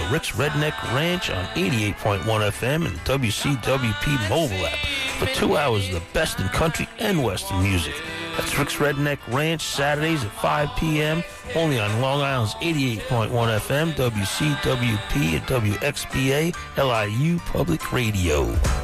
Rick's Redneck Ranch on 88.1 FM and WCWP mobile app for 2 hours of the best in country and western music. That's Rick's Redneck Ranch, Saturdays at 5 p.m., only on Long Island's 88.1 FM, WCWP, and WXBA, LIU Public Radio.